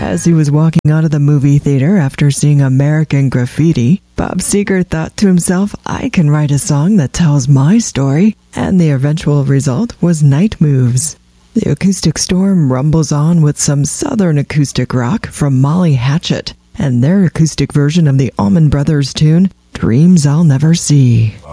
As he was walking out of the movie theater after seeing American Graffiti, Bob Seger thought to himself, I can write a song that tells my story, and the eventual result was Night Moves. The Acoustic Storm rumbles on with some southern acoustic rock from Molly Hatchet, and their acoustic version of the Allman Brothers tune, Dreams I'll Never See.